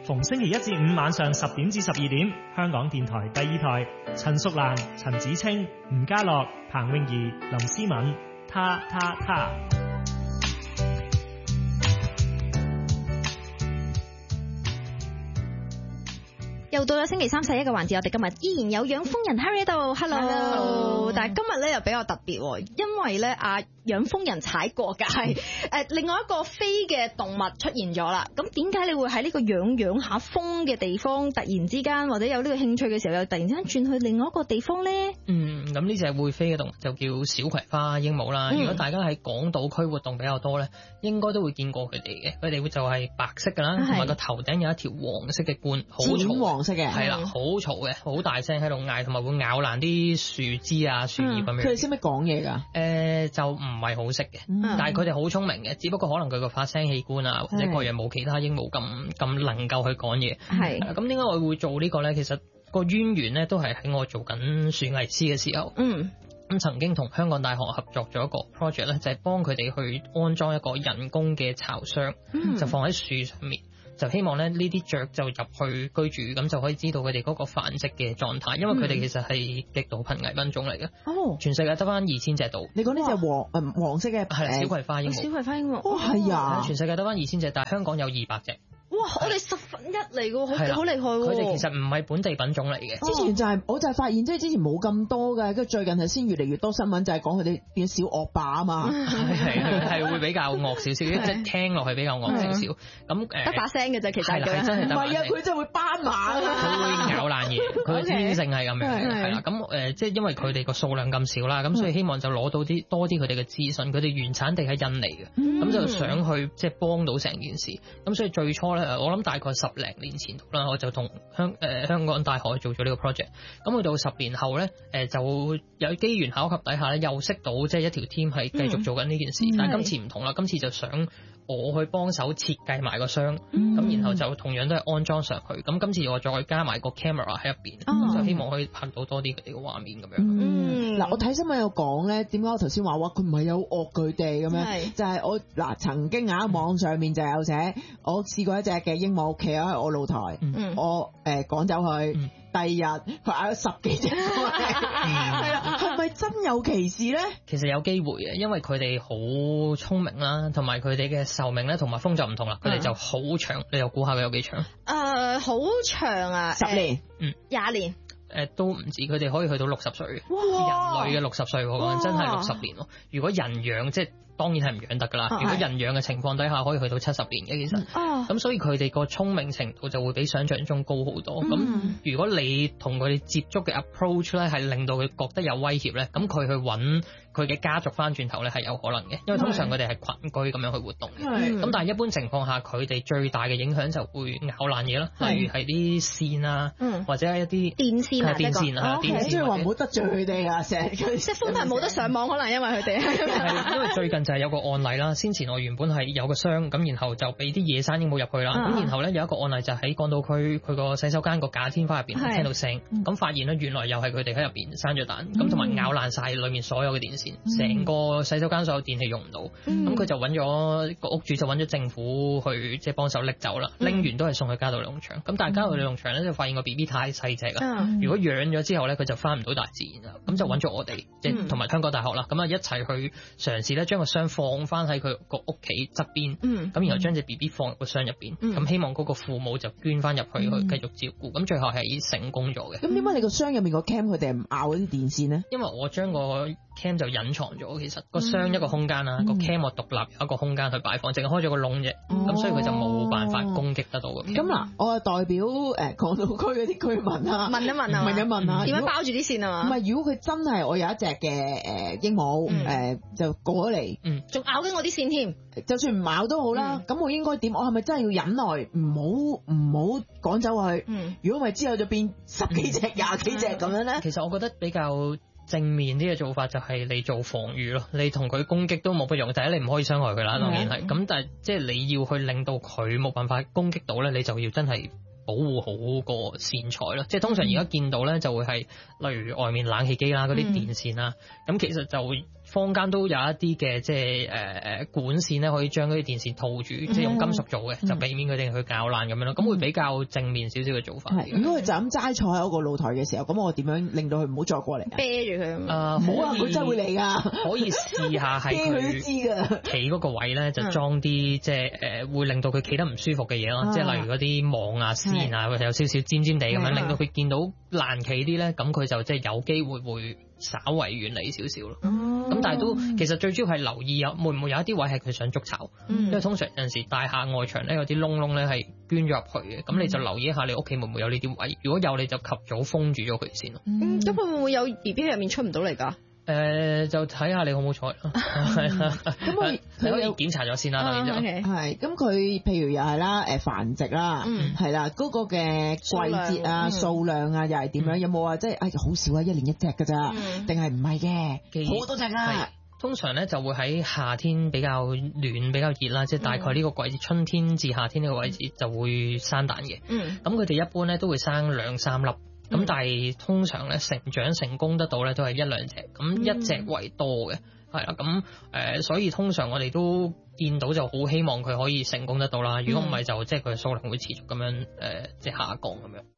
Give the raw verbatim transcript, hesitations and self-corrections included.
逢星期一至五晚上十點至十二點，香港電台第二台，陳淑蘭、陳子清、吳家樂、彭詠儀、林思敏，他他他。 又到咗星期三十一嘅環節，我哋今日依然有養蜂人 Harry 喺度 ，Hello，, Hello. 但係今日咧又比較特別，因為咧阿養蜂人踩過界，誒、呃、另外一個飛嘅動物出現咗啦。咁點解你會喺呢個養養下蜂嘅地方，突然之間或者有呢個興趣嘅時候，又突然之間轉去另外一個地方咧？ 嗯，咁呢隻會飛嘅動物就叫小葵花鸚鵡啦。嗯、如果大家喺港島區活動比較多咧，應該都會見過佢哋嘅。佢哋會就係白色㗎啦，同埋個頭頂有一條黃色嘅冠，好嘈，黃色嘅，係啦，好嘈嘅，好大聲喺度嗌，同埋會咬爛啲樹枝啊、樹葉咁樣。佢哋識唔識講嘢㗎？誒，就唔係好識嘅，嗯、但係佢哋好聰明嘅，只不過可能佢個發聲器官啊，或者個樣冇其他鸚鵡咁咁能夠去講嘢。係咁點解我會做呢個咧？其實個淵源咧都係喺我做緊樹藝師嘅時候。嗯。咁曾經同香港大學合作咗一個 project 咧，就係幫佢哋去安裝一個人工嘅巢箱，嗯、就放喺樹上面。就希望咧呢啲雀就入去居住，咁就可以知道佢哋嗰個繁殖嘅狀態，因為佢哋其實係極度瀕危品種嚟嘅。哦，全世界得翻二千隻度。你講呢隻黃誒黃色嘅係小葵花鸚鵡。小葵花鸚鵡。哦，係啊，全世界得翻二千隻，但係香港有二百隻。哇！我哋十分一嚟嘅，好好厲害喎！佢哋其實唔係本地品種嚟嘅。之前就係、是、我就係發現，即係之前冇咁多嘅，跟住最近係先越嚟越多新聞，就係講佢哋變小惡霸啊嘛。係係係會比較惡少少，即係聽落去比較惡少少。咁誒得把聲嘅啫，其實係啦，真係唔係啊！佢真係會斑馬，佢會咬爛嘢，佢天性係咁樣嘅，係啦。咁誒即係因為佢哋個數量咁少啦，咁所以希望就攞到啲多啲佢哋嘅資訊。佢哋原產地喺印尼嘅，咁、嗯、就想去即係幫到成件事。咁所以最初咧。我諗大概十零年前度啦，我就同香誒、呃、香港大學做咗呢個 project。咁去到十年後咧，誒、呃、就有機緣巧合底下咧，又識到即係一條 team 係繼續做緊呢件事。嗯、但係今次唔同啦，今次就想我去幫手設計埋個箱，咁、嗯、然後就同樣都係安裝上去。咁今次我再加埋個 camera 喺入邊，嗯、就希望可以拍到多啲佢哋嘅畫面咁樣。嗯，嗱、嗯、我睇新聞有講咧，點解我頭先話哇佢唔係有惡佢哋咁樣？是就係我嗱曾經喺網上面就有寫，我試過一隻嘅鸚鵡企喺我露台，嗯、我誒趕、呃、走佢。嗯第二日佢嗌咗十幾隻過嚟，係啦，係咪真有其事咧？其實有機會嘅，因為佢哋好聰明啦，同埋佢哋嘅壽命咧，同埋蜂就唔同啦，佢哋就好長。你又估下佢有幾長？誒，好長啊！十年，嗯，廿年。誒都唔止，佢哋可以去到六十歲。哇！人類嘅六十歲，我講真係六十年咯。如果人養，即係當然係唔養得㗎啦。啊、如果人養嘅情況底下，可以去到七十年嘅其實。哦。咁所以佢哋個聰明程度就會比想像中高好多。咁、嗯、如果你同佢哋接觸嘅 approach 咧，係令到佢覺得有威脅咧，咁佢去揾佢嘅家族翻轉頭咧係有可能嘅，因為通常佢哋係群居咁樣去活動嘅。咁、嗯、但係一般情況下，佢哋最大嘅影響就會咬爛嘢啦，例如係啲線啊，嗯、或者係一啲電線。係電線啊！電線，即係話唔好得罪佢哋啊！成日即係蜂係冇得上網，可能因為佢哋係因為最近就係有個案例啦。先前我原本係有個箱咁，然後就俾啲野生鸚鵡入去啦。咁、啊、然後咧有一個案例就喺港島區佢個洗手間個假天花入邊聽到聲，咁、嗯、發現咧原來又係佢哋喺入邊生咗蛋，咁同埋咬爛晒裡面所有嘅電線，成、嗯、個洗手間所有電器用唔到。咁佢、嗯、就揾咗個屋主就揾咗政府去即係幫手拎走啦。拎、嗯、完都係送去嘉道理農場。咁但係嘉道理農場咧就發現個 B B 太細隻啦。嗯、如果養咗之後咧，佢就翻唔到大自然啦。咁就揾咗我哋，即係同埋香港大學啦，咁啊一齊去嘗試咧，將個箱放翻喺佢個屋企側邊，咁、嗯、然後將隻 B B 放入個箱入邊，咁、嗯、希望嗰個父母就捐翻入去、嗯、去繼續照顧。咁最後係成功咗嘅。咁點解你個箱入面個 cam 佢哋唔咬嗰啲電線咧？因為我將個 cam 就隱藏咗，其實個箱一個空間啦，個 cam 我獨立有一個空間去擺放，淨係開咗個窿啫，咁、哦、所以佢就冇辦法攻擊得到嘅。咁嗱，我係代表誒港島區嗰啲居民啊，問一問啊，問一問啊，點樣包住啲線啊嘛？唔係，如果佢真係我有一隻嘅誒鸚鵡誒就過咗嚟，嗯，仲咬緊我啲線添，就算唔咬都好啦，咁、嗯、我應該點？我係咪真係要忍耐，唔好唔好趕走佢？嗯，如果唔係之後就變十幾隻、廿、嗯、幾隻咁樣咧？其實我覺得比較正面啲嘅做法就係你做防禦咯，你同佢攻擊都冇乜用。第一你唔可以傷害佢啦，當然係。咁、嗯、但係即係你要去令到佢冇辦法攻擊到咧，你就要真係保護好個線材咯。即係通常而家見到咧就會係例如外面冷氣機啦嗰啲電線啦，咁、嗯、其實就會坊間都有一啲嘅即係誒誒管線咧，可以將嗰啲電線套住，嗯、即係用金屬做嘅，就避免佢哋去搞爛咁樣咯。咁、嗯、會比較正面少少嘅做法。 係，如果佢就咁齋坐喺嗰個露台嘅時候，咁我點樣令到佢唔好再過嚟啊？ 啤住佢。誒， 唔好啊！佢真係會嚟㗎。 可以試下喺佢企嗰個位咧，就裝啲即係誒會令到佢企得唔舒服嘅嘢咯，即係例如嗰啲網啊、線啊，或者有少少尖尖地咁樣，令到佢見到爛企啲咧，咁佢就即係有機會會稍為遠離少少咯。咁、嗯、但係都其實最主要係留意有會唔會有一啲位係佢想築巢，嗯、因為通常有陣時大廈外牆咧有啲窿窿咧係捐咗入去嘅，咁、嗯、你就留意一下你屋企會唔會有呢啲位，如果有你就及早封住咗佢先咯。 嗯，咁佢會唔會有 B B 喺入面出唔到嚟㗎？ 誒、呃、就睇下你好唔好彩咯，係啦，咁佢你可以檢查咗先啦，當然就係咁佢譬如又係啦，誒繁殖啦，係啦，嗰個嘅季節啊、數量啊又係點樣？有冇話即係哎好少啊，一年一隻㗎咋？定係唔係嘅？好多隻啊！ 通常咧就會喺夏天比較暖、比較熱啦，即係大概呢個季節，春天至夏天呢個位置就會生蛋嘅。嗯，咁佢哋一般咧都會生兩三粒。咁、嗯、但係通常咧成長成功得到咧都係一兩隻，咁一隻為多嘅，係啦、嗯，咁誒、呃、所以通常我哋都見到就好希望佢可以成功得到啦，如果唔係就即係佢嘅數量會持續咁樣誒、呃、即係下降咁樣。